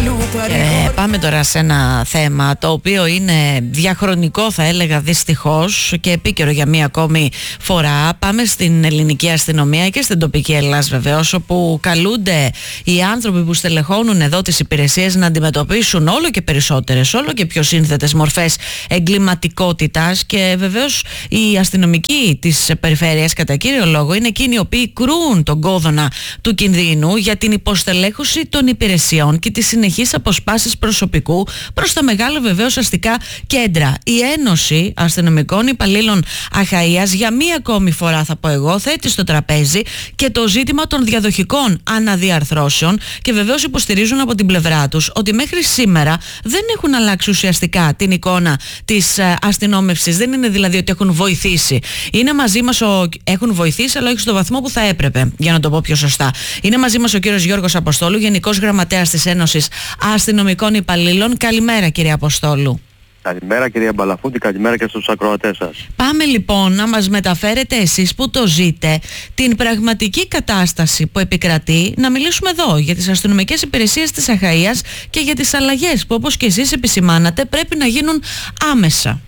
Πάμε τώρα σε ένα θέμα το οποίο είναι διαχρονικό, θα έλεγα, δυστυχώς, και επίκαιρο για μία ακόμη φορά. Πάμε στην ελληνική αστυνομία και στην τοπική Ελλάς βεβαίως, όπου καλούνται οι άνθρωποι που στελεχώνουν εδώ τις υπηρεσίες να αντιμετωπίσουν όλο και περισσότερες, όλο και πιο σύνθετες μορφές εγκληματικότητας, και βεβαίως οι αστυνομικοί της περιφέρειας κατά κύριο λόγο είναι εκείνοι οι οποίοι κρούν τον κόδωνα του κινδύνου για την υποστελέχωση των υπηρεσιών και τις συνεχείς αποσπάσεις προσωπικού προς τα μεγάλα βεβαίως αστικά κέντρα. Η Ένωση Αστυνομικών Υπαλλήλων Αχαΐας για μία ακόμη φορά, θα πω εγώ, θέτει στο τραπέζι και το ζήτημα των διαδοχικών αναδιαρθρώσεων, και βεβαίως υποστηρίζουν από την πλευρά τους ότι μέχρι σήμερα δεν έχουν αλλάξει ουσιαστικά την εικόνα της αστυνόμευσης. Δεν είναι δηλαδή ότι έχουν βοηθήσει. Είναι μαζί μας έχουν βοηθήσει, αλλά όχι στο βαθμό που θα έπρεπε, για να το πω πιο σωστά. Είναι μαζί μας ο κύριος Γιώργος Αποστόλου, Γενικός Γραμματέας της Ένωσης Αστυνομικών Υπαλλήλων. Καλημέρα, κύριε Αποστόλου. Καλημέρα, κυρία Μπαλαφούτη, καλημέρα και στους ακροατές σας. Πάμε λοιπόν να μας μεταφέρετε εσείς που το ζείτε την πραγματική κατάσταση που επικρατεί, να μιλήσουμε εδώ για τις αστυνομικές υπηρεσίες της Αχαΐας και για τις αλλαγές που, όπως και εσείς επισημάνατε, πρέπει να γίνουν άμεσα.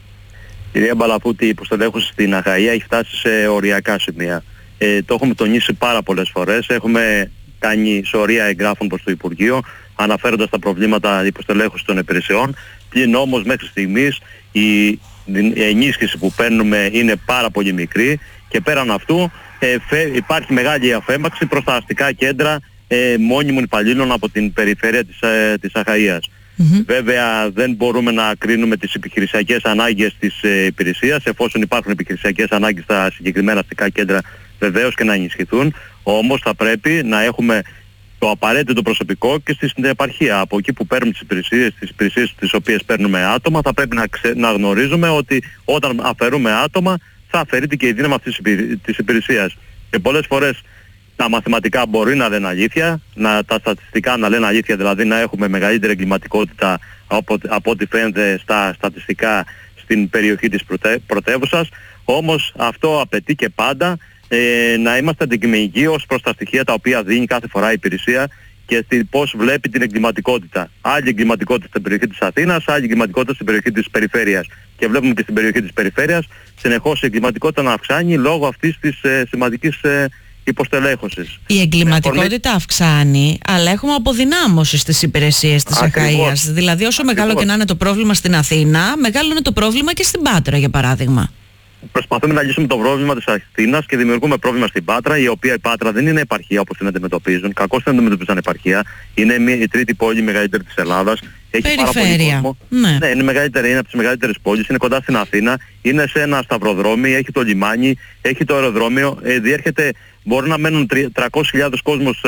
Κυρία Μπαλαφούτη, η υποστελέχωση στην Αχαΐα έχει φτάσει σε οριακά σημεία. Το έχουμε τονίσει πάρα πολλές φορές. Έχουμε κάνει σωρία εγγράφων προς το Υπουργείο αναφέροντας τα προβλήματα υποστελέχωσης των υπηρεσιών. Πλην όμως μέχρι στιγμής η ενίσχυση που παίρνουμε είναι πάρα πολύ μικρή, και πέραν αυτού υπάρχει μεγάλη αφέμαξη προς τα αστικά κέντρα μόνιμων υπαλλήλων από την περιφέρεια της Αχαΐας. Βέβαια δεν μπορούμε να κρίνουμε τις επιχειρησιακές ανάγκες της υπηρεσίας, εφόσον υπάρχουν επιχειρησιακές ανάγκες στα συγκεκριμένα αστικά κέντρα, βεβαίως και να ενισχυθούν. Όμως θα πρέπει να έχουμε το απαραίτητο προσωπικό και στην επαρχία. Από εκεί που παίρνουμε τις υπηρεσίες τις οποίες παίρνουμε άτομα, θα πρέπει να γνωρίζουμε ότι όταν αφαιρούμε άτομα θα αφαιρείται και η δύναμη αυτής της υπηρεσίας. Και πολλές φορές τα μαθηματικά μπορεί να λένε αλήθεια, τα στατιστικά να λένε αλήθεια, δηλαδή να έχουμε μεγαλύτερη εγκληματικότητα από ό,τι φαίνεται στα στατιστικά στην περιοχή της πρωτεύουσας. Όμως αυτό απαιτεί και πάντα να είμαστε αντικειμενικοί ως προς τα στοιχεία τα οποία δίνει κάθε φορά η υπηρεσία και πώς βλέπει την εγκληματικότητα. Άλλη εγκληματικότητα στην περιοχή της Αθήνας, άλλη εγκληματικότητα στην περιοχή της περιφέρειας. Και βλέπουμε και στην περιοχή της περιφέρειας συνεχώς η εγκληματικότητα να αυξάνει λόγω αυτής της σημαντικής υποστελέχωσης. Η εγκληματικότητα αυξάνει, αλλά έχουμε αποδυνάμωση στις υπηρεσίες της Αχαΐας. Δηλαδή όσο μεγάλο και να είναι το πρόβλημα στην Αθήνα, μεγάλο είναι το πρόβλημα και στην Πάτρα, για παράδειγμα. Προσπαθούμε να λύσουμε το πρόβλημα της Αθήνας και δημιουργούμε πρόβλημα στην Πάτρα, η οποία η Πάτρα δεν είναι επαρχία όπως την αντιμετωπίζουν. Κακώς την αντιμετωπίζουν επαρχία. Είναι η τρίτη πόλη μεγαλύτερη της Ελλάδας. Έχει πάρα πολύ κόσμο. Ναι, είναι μεγαλύτερη, είναι από τις μεγαλύτερες πόλεις, είναι κοντά στην Αθήνα, είναι σε ένα σταυροδρόμι, έχει το λιμάνι, έχει το αεροδρόμιο, διέρχεται, μπορεί να μένουν 300.000 κόσμος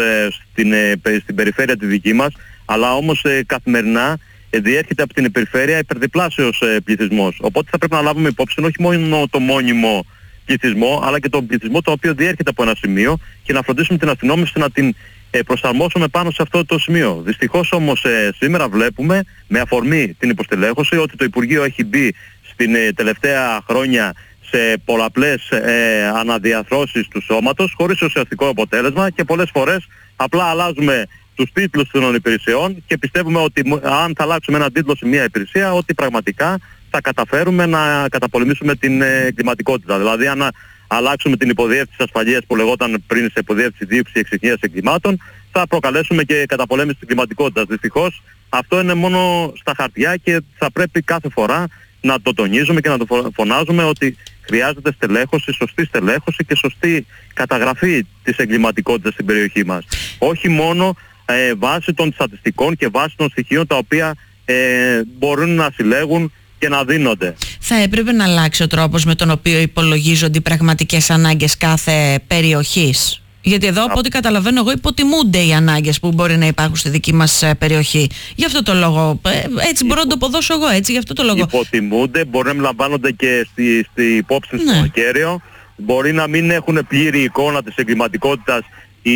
στην περιφέρεια τη δική μας, αλλά όμως καθημερινά διέρχεται από την περιφέρεια υπερδιπλάσιος πληθυσμός. Οπότε θα πρέπει να λάβουμε υπόψη όχι μόνο το μόνιμο πληθυσμό, αλλά και τον πληθυσμό το οποίο διέρχεται από ένα σημείο, και να φροντίσουμε την αστυνόμευση να την προσαρμόσουμε πάνω σε αυτό το σημείο. Δυστυχώς όμως σήμερα βλέπουμε, με αφορμή την υποστελέχωση, ότι το Υπουργείο έχει μπει στην τελευταία χρόνια σε πολλαπλές αναδιαθρώσεις του σώματος, χωρίς ουσιαστικό αποτέλεσμα, και πολλές φορές απλά αλλάζουμε τους τίτλους των υπηρεσιών και πιστεύουμε ότι αν θα αλλάξουμε έναν τίτλο σε μια υπηρεσία, ότι πραγματικά θα καταφέρουμε να καταπολεμήσουμε την εγκληματικότητα. Δηλαδή αν αλλάξουμε την υποδιεύθυνση ασφαλείας που λεγόταν πριν σε υποδιεύθυνση δίωξη εξεχνίας εγκλημάτων, θα προκαλέσουμε και καταπολέμηση της εγκληματικότητας. Δυστυχώς αυτό είναι μόνο στα χαρτιά, και θα πρέπει κάθε φορά να το τονίζουμε και να το φωνάζουμε ότι χρειάζεται στελέχωση, σωστή στελέχωση και σωστή καταγραφή της εγκληματικότητας στην περιοχή μας. Όχι μόνο βάσει των στατιστικών και βάσει των στοιχείων τα οποία μπορούν να συλλέγουν και να δίνονται. Θα έπρεπε να αλλάξει ο τρόπος με τον οποίο υπολογίζονται οι πραγματικές ανάγκες κάθε περιοχής. Γιατί εδώ, από ό,τι καταλαβαίνω εγώ, υποτιμούνται οι ανάγκες που μπορεί να υπάρχουν στη δική μας περιοχή. Γι' αυτό το λόγο, έτσι μπορώ να το αποδώσω εγώ, έτσι, γι' αυτό το λόγο. Υποτιμούνται, μπορεί να λαμβάνονται και στη υπόψη στο ακέραιο, μπορεί να μην έχουν πλήρη εικόνα της εγκληματικότητας οι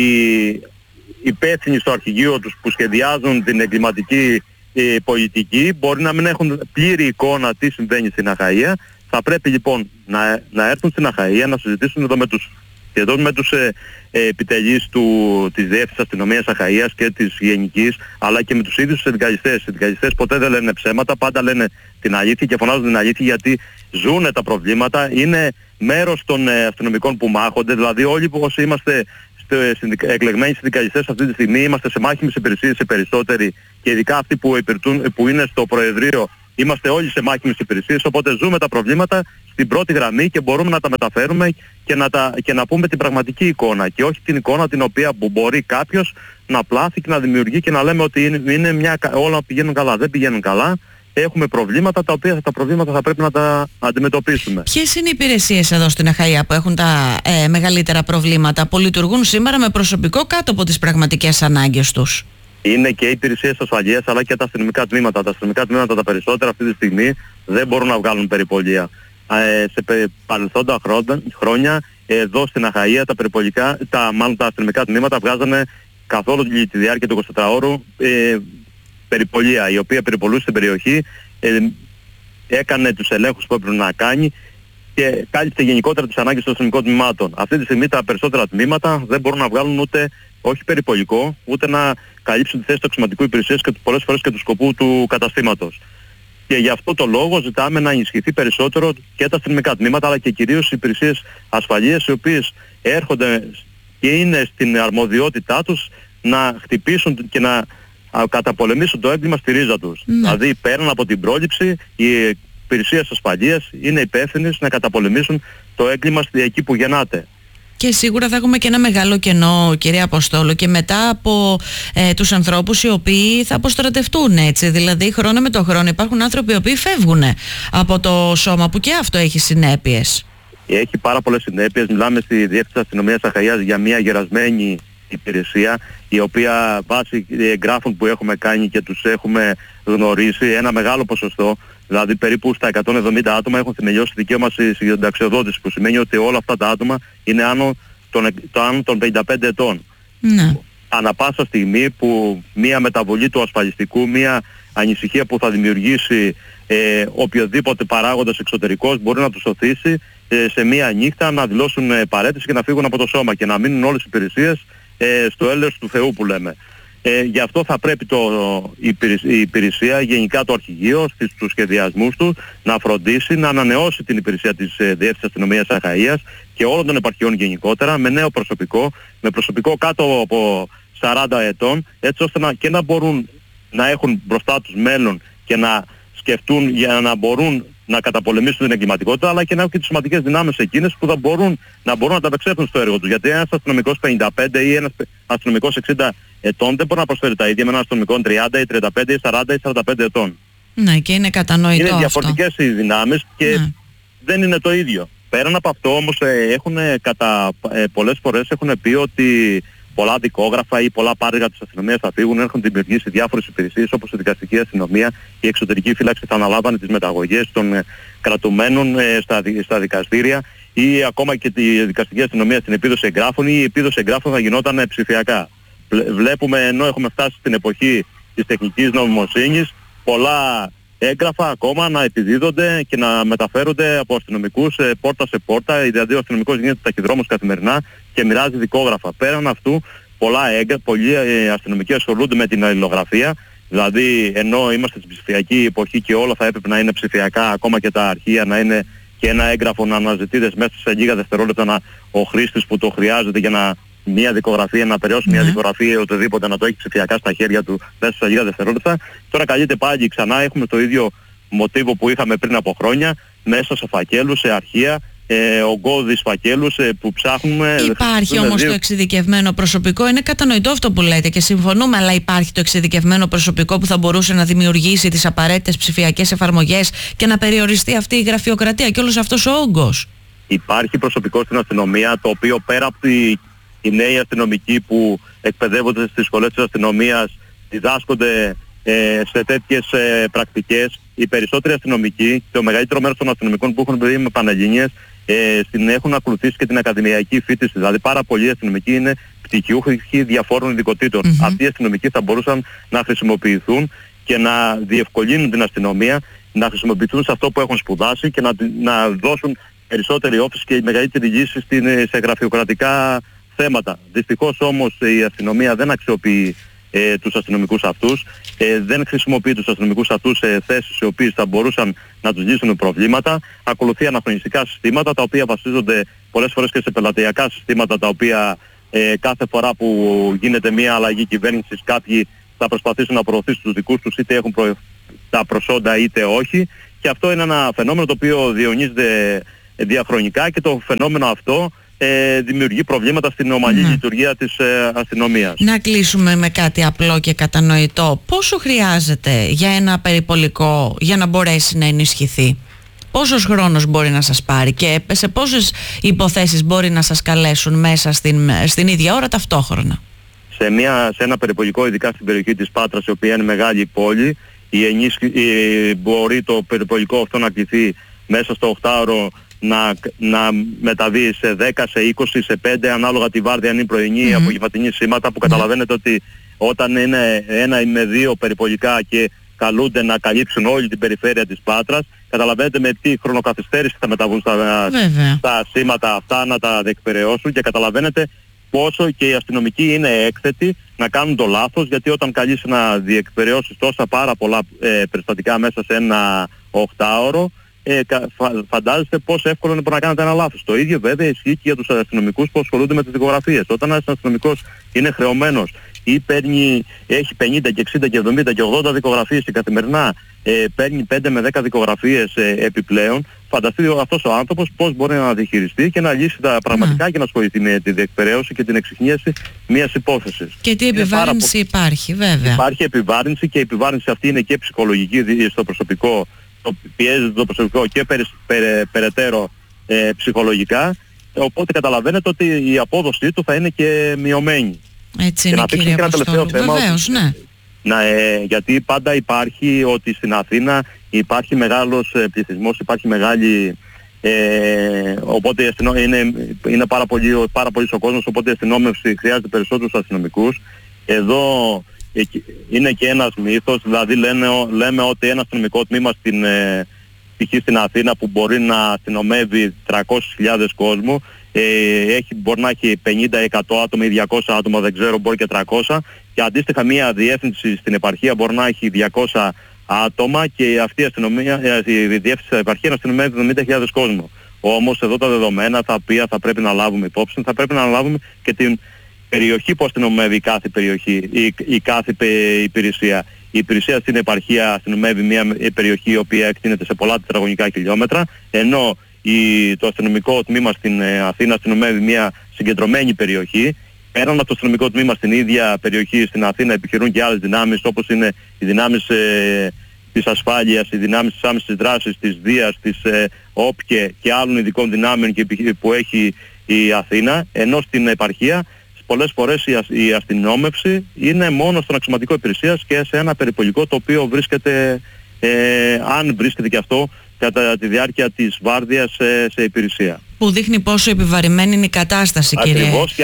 υπεύθυνοι στο αρχηγείο τους που σχεδιάζουν την εγκληματική πολιτική, μπορεί να μην έχουν πλήρη εικόνα τι συμβαίνει στην Αχαΐα. Θα πρέπει λοιπόν να έρθουν στην Αχαΐα, να συζητήσουν εδώ με τους Και εδώ με τους επιτελείς της Διεύθυνσης Αστυνομίας Αχαΐας και της Γενικής, αλλά και με τους ίδιους συνδικαλιστές. Οι συνδικαλιστές ποτέ δεν λένε ψέματα, πάντα λένε την αλήθεια και φωνάζουν την αλήθεια, γιατί ζουν τα προβλήματα, είναι μέρος των αστυνομικών που μάχονται. Δηλαδή όλοι όσοι είμαστε εκλεγμένοι συνδικαλιστές αυτή τη στιγμή είμαστε σε μάχημες υπηρεσίες οι περισσότεροι, και ειδικά αυτοί που είναι στο Προεδρείο, είμαστε όλοι σε μάχημες υπηρεσίες, οπότε ζούμε τα προβλήματα στην πρώτη γραμμή και μπορούμε να τα μεταφέρουμε και να πούμε την πραγματική εικόνα, και όχι την εικόνα την οποία που μπορεί κάποιος να πλάθει και να δημιουργεί και να λέμε ότι όλα πηγαίνουν καλά. Δεν πηγαίνουν καλά. Έχουμε προβλήματα τα οποία τα προβλήματα θα πρέπει να τα αντιμετωπίσουμε. Ποιες είναι οι υπηρεσίες εδώ στην Αχαΐα που έχουν τα μεγαλύτερα προβλήματα, που λειτουργούν σήμερα με προσωπικό κάτω από τις πραγματικές ανάγκες τους? Είναι και οι υπηρεσίες ασφαλείας αλλά και τα αστυνομικά τμήματα. Τα αστυνομικά τμήματα τα περισσότερα αυτή τη στιγμή δεν μπορούν να βγάλουν περιπολία. Σε παρελθόντα χρόνια εδώ στην Αχαΐα τα αστυνομικά τμήματα βγάζανε καθ' όλη τη διάρκεια του 24ωρου περιπολία, η οποία περιπολούσε στην περιοχή, έκανε τους ελέγχους που έπρεπε να κάνει και κάλυψε γενικότερα τις ανάγκες των αστυνομικών τμήματων. Αυτή τη στιγμή τα περισσότερα τμήματα δεν μπορούν να βγάλουν ούτε όχι περιπολικό, ούτε να καλύψουν τη θέση του αξιωματικού υπηρεσίας και πολλές φορές και του σκοπού του καταστήματος. Και γι' αυτό το λόγο ζητάμε να ενισχυθεί περισσότερο και τα αστυνομικά τμήματα, αλλά και κυρίως οι υπηρεσίες ασφαλείας, οι οποίες έρχονται και είναι στην αρμοδιότητά τους να χτυπήσουν και να καταπολεμήσουν το έγκλημα στη ρίζα τους. Δηλαδή πέραν από την πρόληψη, οι υπηρεσίες ασφαλείας είναι υπεύθυνες να καταπολεμήσουν το έγκλημα εκεί που γεννάται. Και σίγουρα θα έχουμε και ένα μεγάλο κενό, κυρία Αποστόλου, και μετά από τους ανθρώπους οι οποίοι θα αποστρατευτούν, έτσι. Δηλαδή χρόνο με το χρόνο υπάρχουν άνθρωποι οι οποίοι φεύγουν από το σώμα, που και αυτό έχει συνέπειες. Έχει πάρα πολλές συνέπειες. Μιλάμε στη Διεύθυνση Αστυνομίας Αχαΐας για μια γερασμένη υπηρεσία, η οποία βάσει εγγράφων που έχουμε κάνει και τους έχουμε γνωρίσει, ένα μεγάλο ποσοστό, δηλαδή περίπου στα 170 άτομα έχουν θεμελιώσει δικαίωμα στη συνταξιοδότηση, που σημαίνει ότι όλα αυτά τα άτομα είναι άνω των 55 ετών. Ναι. Ανά πάσα στιγμή που μια μεταβολή του ασφαλιστικού, μια ανησυχία που θα δημιουργήσει οποιοδήποτε παράγοντας εξωτερικός μπορεί να τους οθήσει σε μια νύχτα να δηλώσουν παραίτηση και να φύγουν από το σώμα και να μείνουν όλες οι υπηρεσίες στο έλεος του Θεού που λέμε. Γι' αυτό θα πρέπει η υπηρεσία, γενικά το αρχηγείο, στους σχεδιασμούς του, να φροντίσει να ανανεώσει την υπηρεσία της Διεύθυνσης Αστυνομίας Αχαΐας και όλων των επαρχιών γενικότερα, με νέο προσωπικό, με προσωπικό κάτω από 40 ετών, έτσι ώστε να μπορούν να έχουν μπροστά τους μέλλον και να σκεφτούν για να μπορούν να καταπολεμήσουν την εγκληματικότητα, αλλά και να έχουν και τις σωματικές δυνάμεις εκείνες που θα μπορούν να ανταπεξέλθουν στο έργο τους. Γιατί ένας αστυνομικός 55 ή ένας αστυνομικός 60 ετών δεν μπορεί να προσφέρει τα ίδια με έναν αστυνομικό 30 ή 35 ή 40 ή 45 ετών. Ναι, και είναι κατανοητό. Είναι διαφορετικές οι δυνάμεις και δεν είναι το ίδιο. Πέραν από αυτό όμως πολλές φορές έχουν πει ότι πολλά δικόγραφα ή πολλά πάρεργα της αστυνομίας θα φύγουν, έχουν δημιουργήσει διάφορες υπηρεσίες όπως η δικαστική αστυνομία, η εξωτερική φύλαξη θα αναλάβανε τις μεταγωγές των κρατουμένων στα δικαστήρια, ή ακόμα και τη δικαστική αστυνομία στην επίδοση εγγράφων, ή η επίδοση εγγράφων θα γινόταν ψηφιακά. Βλέπουμε, ενώ έχουμε φτάσει στην εποχή της τεχνικής νομιμοσύνης, πολλά έγγραφα ακόμα να επιδίδονται και να μεταφέρονται από αστυνομικούς πόρτα σε πόρτα, δηλαδή ο αστυνομικός γίνεται ταχυδρόμος καθημερινά και μοιράζει δικόγραφα. Πέραν αυτού, πολλοί αστυνομικοί ασχολούνται με την αλληλογραφία, δηλαδή ενώ είμαστε στην ψηφιακή εποχή και όλα θα έπρεπε να είναι ψηφιακά, ακόμα και τα αρχεία να είναι και ένα έγγραφο να αναζητείται μέσα σε λίγα δευτερόλεπτα ο χρήστης που το χρειάζεται για μια δικογραφία, να περαιώσει μια δικογραφία ή οτιδήποτε, να το έχει ψηφιακά στα χέρια του μέσα σε λίγα δευτερόλεπτα. Τώρα καλείται πάλι ξανά, έχουμε το ίδιο μοτίβο που είχαμε πριν από χρόνια, μέσα σε φακέλους, σε αρχεία, ογκώδεις φακέλους που ψάχνουμε. Υπάρχει όμως το εξειδικευμένο προσωπικό, είναι κατανοητό αυτό που λέτε και συμφωνούμε, αλλά υπάρχει το εξειδικευμένο προσωπικό που θα μπορούσε να δημιουργήσει τις απαραίτητες ψηφιακές εφαρμογές και να περιοριστεί αυτή η γραφειοκρατία και όλος αυτός ο όγκος? Υπάρχει προσωπικό στην αστυνομία, το οποίο πέρα από οι νέοι αστυνομικοί που εκπαιδεύονται στις σχολές της αστυνομίας διδάσκονται σε τέτοιες πρακτικές, οι περισσότεροι αστυνομικοί, το μεγαλύτερο μέρος των αστυνομικών που έχουν παιδί με πανελλήνιες, έχουν ακολουθήσει και την ακαδημαϊκή φοιτηση. Δηλαδή πάρα πολλοί αστυνομικοί είναι πτυχιούχοι διαφόρων ειδικοτήτων. Αυτοί οι αστυνομικοί θα μπορούσαν να χρησιμοποιηθούν και να διευκολύνουν την αστυνομία, να χρησιμοποιηθούν σε αυτό που έχουν σπουδάσει και να δώσουν περισσότερη όφηση και μεγαλύτερη λύση σε γραφειοκρατικά θέματα. Δυστυχώς όμως η αστυνομία δεν αξιοποιεί τους αστυνομικούς αυτούς, δεν χρησιμοποιεί τους αστυνομικούς αυτούς σε θέσεις οι οποίες θα μπορούσαν να τους λύσουν προβλήματα. Ακολουθεί αναχρονιστικά συστήματα τα οποία βασίζονται πολλές φορές και σε πελατειακά συστήματα, τα οποία κάθε φορά που γίνεται μια αλλαγή κυβέρνησης κάποιοι θα προσπαθήσουν να προωθήσουν τους δικούς τους, είτε έχουν τα προσόντα είτε όχι, και αυτό είναι ένα φαινόμενο το οποίο διαιωνίζεται διαχρονικά, και το φαινόμενο αυτό δημιουργεί προβλήματα στην ομαλή λειτουργία της αστυνομίας. Να κλείσουμε με κάτι απλό και κατανοητό. Πόσο χρειάζεται για ένα περιπολικό για να μπορέσει να ενισχυθεί? Πόσος χρόνος μπορεί να σας πάρει και σε πόσες υποθέσεις μπορεί να σας καλέσουν μέσα στην ίδια ώρα ταυτόχρονα? Σε ένα περιπολικό, ειδικά στην περιοχή της Πάτρας, η οποία είναι μεγάλη πόλη, μπορεί το περιπολικό αυτό να κληθεί μέσα στο 8ωρο να μεταβεί σε 10, σε 20, σε 5, ανάλογα τη βάρδια, αν είναι πρωινή ή απογευματινή σήματα, που καταλαβαίνετε ότι όταν είναι 1 με 2 περιπολικά και καλούνται να καλύψουν όλη την περιφέρεια της Πάτρας, καταλαβαίνετε με τι χρονοκαθυστέρηση θα μεταβούν στα σήματα αυτά, να τα διεκπεραιώσουν, και καταλαβαίνετε πόσο και οι αστυνομικοί είναι έκθετοι να κάνουν το λάθος, γιατί όταν καλείσαι να διεκπεραιώσεις τόσα πάρα πολλά περιστατικά μέσα σε ένα 8ωρο, φαντάζεστε πόσο εύκολο είναι να κάνετε ένα λάθος. Το ίδιο βέβαια ισχύει και για τους αστυνομικούς που ασχολούνται με τις δικογραφίες. Όταν ένας αστυνομικός είναι χρεωμένος ή έχει 50 και 60 και 70 και 80 δικογραφίες και καθημερινά παίρνει 5 με 10 δικογραφίες επιπλέον, φανταστείτε αυτός ο άνθρωπος πώς μπορεί να διαχειριστεί και να λύσει τα πραγματικά και να ασχοληθεί με τη διεκπεραίωση και την εξιχνίαση μιας υπόθεσης. Και τι επιβάρυνση υπάρχει, βέβαια? Υπάρχει επιβάρυνση, και η επιβάρυνση αυτή είναι και ψυχολογική στο προσωπικό, πιέζεται το προσωπικό και περαιτέρω ψυχολογικά, οπότε καταλαβαίνετε ότι η απόδοσή του θα είναι και μειωμένη. Έτσι είναι, κύριε Αποστόλου. Βεβαίως, ναι. Γιατί πάντα υπάρχει ότι στην Αθήνα υπάρχει μεγάλος πληθυσμός, υπάρχει μεγάλη... οπότε είναι πάρα πολύ ο κόσμος, οπότε η αστυνόμευση χρειάζεται περισσότερους αστυνομικούς. Εδώ είναι και ένας μύθος, δηλαδή λέμε ότι ένα αστυνομικό τμήμα στην Αθήνα που μπορεί να αστυνομεύει 300.000 κόσμου, μπορεί να έχει 50-100 άτομα ή 200 άτομα, δεν ξέρω, μπορεί και 300, και αντίστοιχα μια διεύθυνση στην επαρχία μπορεί να έχει 200 άτομα και αυτή η διεύθυνση στην επαρχία να αστυνομεύει 70.000 κόσμο. Όμως εδώ τα δεδομένα τα οποία θα πρέπει να λάβουμε υπόψη, θα πρέπει να λάβουμε και την περιοχή που αστυνομεύει κάθε περιοχή, η κάθε υπηρεσία. Η υπηρεσία στην επαρχία αστυνομεύει μια περιοχή η οποία εκτείνεται σε πολλά τετραγωνικά χιλιόμετρα, ενώ το αστυνομικό τμήμα στην Αθήνα αστυνομεύει μια συγκεντρωμένη περιοχή. Πέραν από το αστυνομικό τμήμα στην ίδια περιοχή στην Αθήνα επιχειρούν και άλλες δυνάμεις, όπως είναι οι δυνάμεις της ασφάλειας, οι δυνάμεις της άμεσης δράσης, της Δίας, της ΟΠΚΕ και άλλων ειδικών δυνάμεων που έχει η Αθήνα, ενώ στην επαρχία πολλές φορές η αστυνόμευση είναι μόνο στον αξιωματικό υπηρεσίας και σε ένα περιπολικό το οποίο βρίσκεται, αν βρίσκεται και αυτό, κατά τη διάρκεια της βάρδιας σε υπηρεσία. Που δείχνει πόσο επιβαρημένη είναι η κατάσταση, κύριε Αποστόλου. Ακριβώς,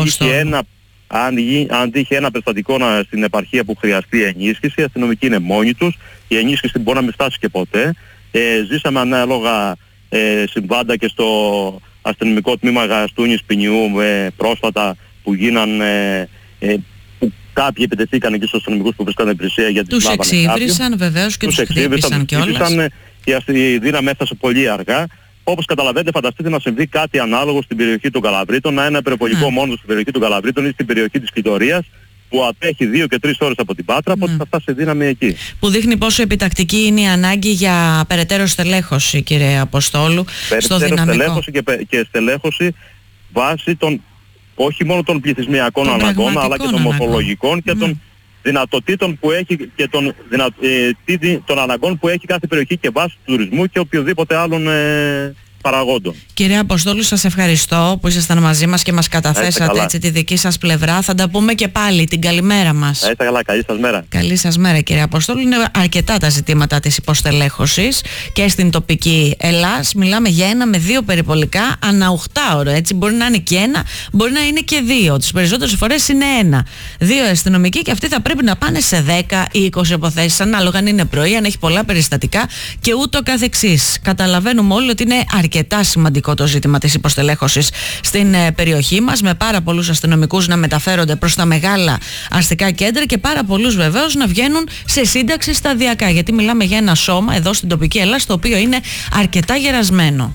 και αν τύχει ένα περιστατικό στην επαρχία που χρειαστεί ενίσχυση, οι αστυνομικοί είναι μόνοι τους, η ενίσχυση μπορεί να μην φτάσει και ποτέ. Ζήσαμε ανάλογα συμβάντα και στο αστυνομικό τμήμα Γαστούνης Ποινιού πρόσφατα, που που κάποιοι επιτεθήκαν εκεί στους αστυνομικούς που βρίσκαν υπηρεσία γιατί τους εξύβρισαν βεβαίως και τους χτύπησαν κιόλας. Η δύναμη έφτασε πολύ αργά. Όπως καταλαβαίνετε, φανταστείτε να συμβεί κάτι ανάλογο στην περιοχή των Καλαβρίτων, να είναι ένα περιπολικό μόνο στην περιοχή των Καλαβρίτων ή στην περιοχή της Κλητορίας, που απέχει 2 και 3 ώρες από την Πάτρα, οπότε θα φτάσει η δύναμη εκεί. Που δείχνει πόσο επιτακτική είναι η ανάγκη για περαιτέρω στελέχωση, κύριε Αποστόλου, στο δυναμικό. Στελέχωση και στελέχωση βάσει όχι μόνο των πληθυσμιακών αναγκών, αλλά και των μορφολογικών και των δυνατοτήτων που έχει και των αναγκών που έχει κάθε περιοχή και βάσει του τουρισμού και οποιοδήποτε άλλων παραγόντων. Κύριε Αποστόλου, σας ευχαριστώ που ήσασταν μαζί μας και μας καταθέσατε έτσι τη δική σας πλευρά. Θα τα πούμε και πάλι. Την καλημέρα μας. Είστε καλά, καλή σας μέρα. Καλή σας μέρα, κύριε Αποστόλου. Είναι αρκετά τα ζητήματα της υποστελέχωσης και στην τοπική Ελλάς. Μιλάμε για 1 με 2 περιπολικά ανά 8ωρο. Έτσι, μπορεί να είναι και 1, μπορεί να είναι και 2. Τις περισσότερες φορές είναι 1. 2 αστυνομικοί και αυτοί θα πρέπει να πάνε σε 10 ή 20 υποθέσεις, ανάλογα αν είναι πρωί, αν έχει πολλά περιστατικά και ούτω καθεξής. Καταλαβαίνουμε όλοι ότι είναι αρκετά αρκετά σημαντικό το ζήτημα της υποστελέχωσης στην περιοχή μας, με πάρα πολλούς αστυνομικούς να μεταφέρονται προς τα μεγάλα αστικά κέντρα και πάρα πολλούς βεβαίως να βγαίνουν σε σύνταξη σταδιακά, γιατί μιλάμε για ένα σώμα εδώ στην τοπική Ελλάδα το οποίο είναι αρκετά γερασμένο.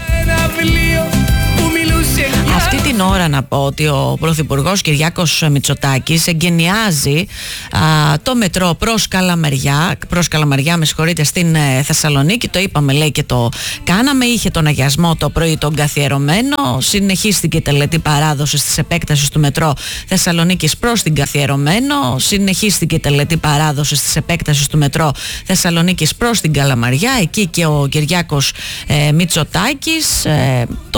Αυτή την ώρα να πω ότι ο Πρωθυπουργός Κυριάκος Μητσοτάκης εγκαινιάζει το μετρό προς Καλαμαριά, με συγχωρείτε, στην Θεσσαλονίκη. Το είπαμε, λέει, και το κάναμε. Είχε τον αγιασμό το πρωί τον καθιερωμένο. Συνεχίστηκε η τελετή παράδοσης της επέκτασης του μετρό Θεσσαλονίκης προς την καθιερωμένο. Συνεχίστηκε η τελετή παράδοσης της επέκτασης του μετρό Θεσσαλονίκης προς την Καλαμαριά. Εκεί και ο Κυριάκος Μητσοτάκης.